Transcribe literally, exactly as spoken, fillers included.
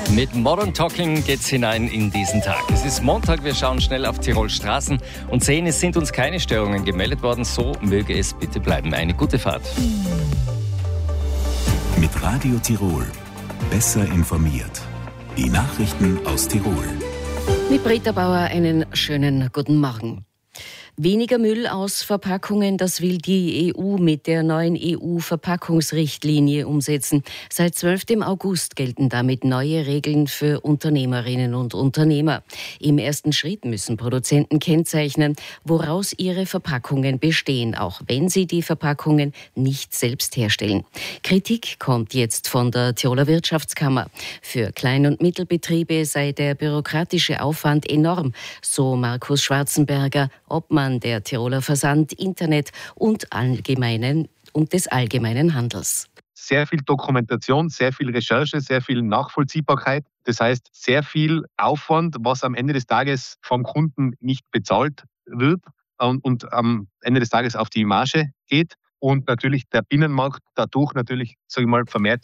Mit Modern Talking geht's hinein in diesen Tag. Es ist Montag, wir schauen schnell auf Tirol Straßen und sehen, es sind uns keine Störungen gemeldet worden. So möge es bitte bleiben. Eine gute Fahrt. Mit Radio Tirol. Besser informiert. Die Nachrichten aus Tirol. Mit Britta Bauer einen schönen guten Morgen. Weniger Müll aus Verpackungen, das will die E U mit der neuen E U-Verpackungsrichtlinie umsetzen. Seit zwölften August gelten damit neue Regeln für Unternehmerinnen und Unternehmer. Im ersten Schritt müssen Produzenten kennzeichnen, woraus ihre Verpackungen bestehen, auch wenn sie die Verpackungen nicht selbst herstellen. Kritik kommt jetzt von der Tiroler Wirtschaftskammer. Für Klein- und Mittelbetriebe sei der bürokratische Aufwand enorm, so Markus Schwarzenberger, Obmann der Tiroler Versand-, Internet- und, allgemeinen, und des allgemeinen Handels. Sehr viel Dokumentation, sehr viel Recherche, sehr viel Nachvollziehbarkeit. Das heißt, sehr viel Aufwand, was am Ende des Tages vom Kunden nicht bezahlt wird und, und am Ende des Tages auf die Marge geht. Und natürlich der Binnenmarkt dadurch natürlich, sage ich mal, vermehrt